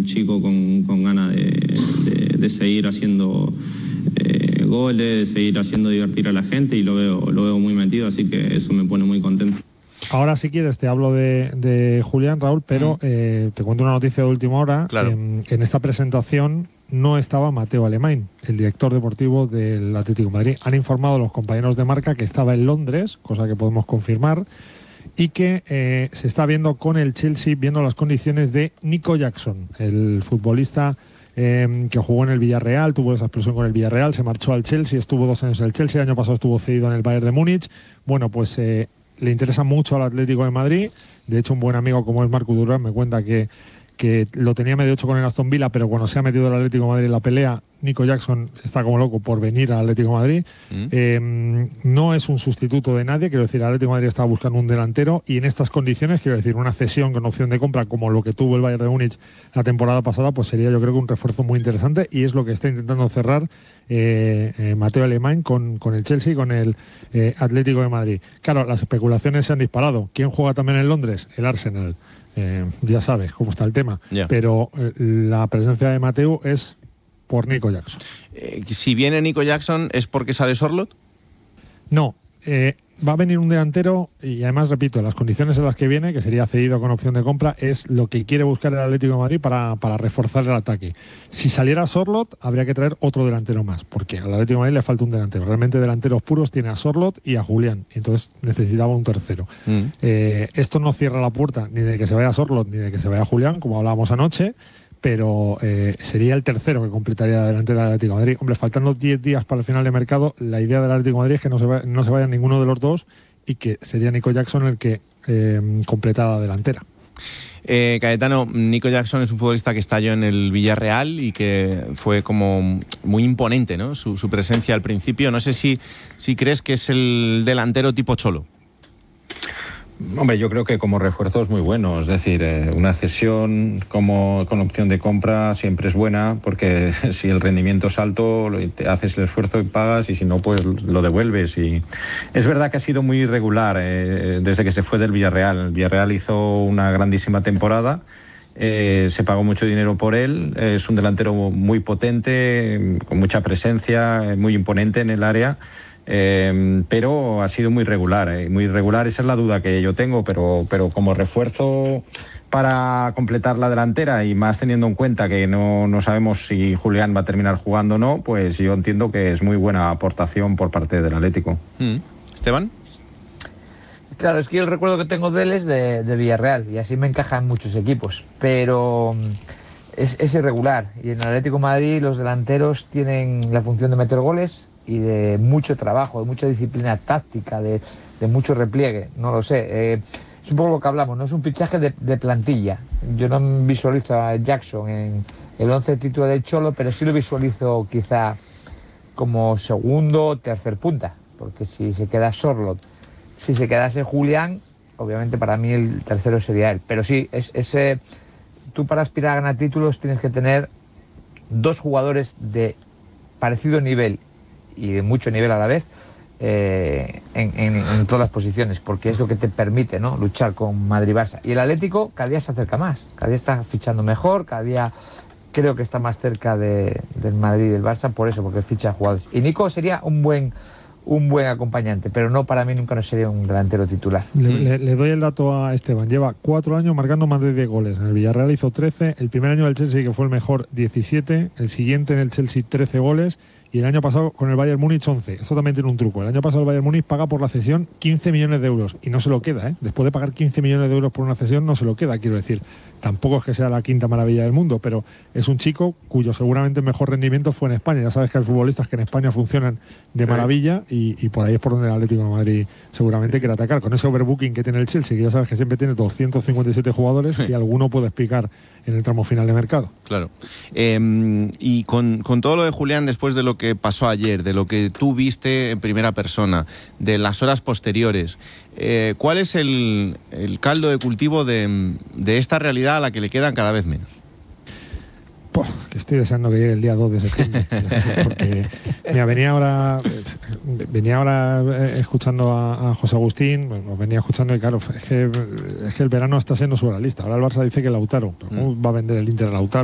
chico con ganas de seguir haciendo goles, de seguir haciendo divertir a la gente, y lo veo muy metido, así que eso me pone muy contento. Ahora, si quieres, te hablo de Julián, Raúl, pero te cuento una noticia de última hora. Claro. En esta presentación no estaba Mateu Alemany, el director deportivo del Atlético de Madrid. Han informado a los compañeros de Marca que estaba en Londres, cosa que podemos confirmar, y que se está viendo con el Chelsea, viendo las condiciones de Nico Jackson, el futbolista que jugó en el Villarreal, tuvo esa explosión con el Villarreal, se marchó al Chelsea, estuvo 2 años en el Chelsea, el año pasado estuvo cedido en el Bayern de Múnich. Bueno, pues le interesa mucho al Atlético de Madrid. De hecho, un buen amigo como es Marco Durán me cuenta que lo tenía medio hecho con el Aston Villa, pero cuando se ha metido el Atlético de Madrid en la pelea, Nico Jackson está como loco por venir al Atlético de Madrid. No es un sustituto de nadie, quiero decir, el Atlético de Madrid estaba buscando un delantero, y en estas condiciones, quiero decir, una cesión con opción de compra como lo que tuvo el Bayern de Múnich la temporada pasada, pues sería, yo creo, que un refuerzo muy interesante, y es lo que está intentando cerrar Mateu Alemany con el Chelsea y con el Atlético de Madrid. Claro, las especulaciones se han disparado. ¿Quién juega también en Londres? El Arsenal. Ya sabes cómo está el tema. Yeah. Pero la presencia de Mateu es por Nico Jackson. Si viene Nico Jackson, ¿es porque sale Sorloth? No, va a venir un delantero, y además, repito, las condiciones en las que viene, que sería cedido con opción de compra, es lo que quiere buscar el Atlético de Madrid para reforzar el ataque. Si saliera Sorloth, habría que traer otro delantero más, porque al Atlético de Madrid le falta un delantero. Realmente delanteros puros tiene a Sorloth y a Julián, entonces necesitaba un tercero. Esto no cierra la puerta ni de que se vaya Sorloth ni de que se vaya Julián, como hablábamos anoche, pero sería el tercero que completaría la delantera del Atlético de Madrid. Hombre, faltando 10 días para el final de mercado, la idea del Atlético de Madrid es que no se vaya ninguno de los dos, y que sería Nico Jackson el que completara la delantera. Cayetano, Nico Jackson es un futbolista que estalló en el Villarreal y que fue como muy imponente, ¿no? Su presencia al principio. No sé si crees que es el delantero tipo Cholo. Hombre, yo creo que como refuerzo es muy bueno, es decir, una cesión con opción de compra siempre es buena, porque si el rendimiento es alto, te haces el esfuerzo y pagas, y si no, pues lo devuelves. Y es verdad que ha sido muy irregular desde que se fue del Villarreal. El Villarreal hizo una grandísima temporada, se pagó mucho dinero por él, es un delantero muy potente, con mucha presencia, muy imponente en el área. Pero ha sido muy regular, esa es la duda que yo tengo, pero como refuerzo para completar la delantera, y más teniendo en cuenta que no sabemos si Julián va a terminar jugando o no, pues yo entiendo que es muy buena aportación por parte del Atlético. ¿Esteban? Claro, es que yo el recuerdo que tengo de él es de Villarreal, y así me encaja en muchos equipos, pero es irregular, y en el Atlético de Madrid los delanteros tienen la función de meter goles y de mucho trabajo, de mucha disciplina táctica, de mucho repliegue, no lo sé. Es un poco lo que hablamos, no es un fichaje de plantilla. Yo no visualizo a Jackson en el 11 titular del Cholo, pero sí lo visualizo quizá como segundo o tercer punta, porque si se queda Sorloth, si se quedase Julián, obviamente para mí el tercero sería él. Pero sí, tú para aspirar a ganar títulos tienes que tener dos jugadores de parecido nivel y de mucho nivel a la vez en todas las posiciones, porque es lo que te permite, ¿no?, luchar con Madrid-Barça. Y el Atlético cada día se acerca más, cada día está fichando mejor, cada día creo que está más cerca del Madrid y del Barça, por eso, porque ficha jugadores. Y Nico sería un buen acompañante, pero no, para mí nunca no sería un delantero titular. Le doy el dato a Esteban. Lleva 4 años marcando más de 10 goles. En el Villarreal hizo 13, el primer año del Chelsea, que fue el mejor, 17, el siguiente en el Chelsea 13 goles, y el año pasado con el Bayern Múnich 11. Esto también tiene un truco. El año pasado el Bayern Múnich paga por la cesión 15 millones de euros y no se lo queda, ¿eh? Después de pagar 15 millones de euros por una cesión no se lo queda, quiero decir. Tampoco es que sea la quinta maravilla del mundo, pero es un chico cuyo seguramente mejor rendimiento fue en España. Ya sabes que hay futbolistas que en España funcionan de maravilla, y por ahí es por donde el Atlético de Madrid seguramente quiere atacar. Con ese overbooking que tiene el Chelsea, que ya sabes que siempre tiene 257 jugadores y alguno puede picar en el tramo final de mercado. Claro. Y con todo lo de Julián, después de lo que pasó ayer, de lo que tú viste en primera persona, de las horas posteriores, ¿cuál es el caldo de cultivo de esta realidad a la que le quedan cada vez menos? Que estoy deseando que llegue el día 2 de septiembre. Porque mira, venía ahora escuchando a José Agustín, venía escuchando, y claro, es que el verano está siendo surrealista. Ahora el Barça dice que Lautaro, pero ¿cómo va a vender el Inter a Lautaro?